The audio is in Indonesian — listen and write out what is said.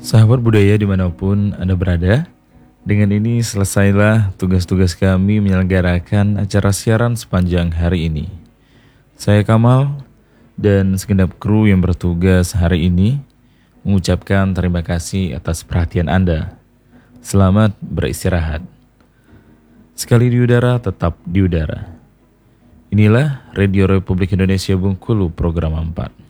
Sahabat budaya dimanapun Anda berada, dengan ini selesailah tugas-tugas kami menyelenggarakan acara siaran sepanjang hari ini. Saya Kamal dan segenap kru yang bertugas hari ini mengucapkan terima kasih atas perhatian Anda. Selamat beristirahat. Sekali di udara, tetap di udara. Inilah Radio Republik Indonesia Bengkulu program 4.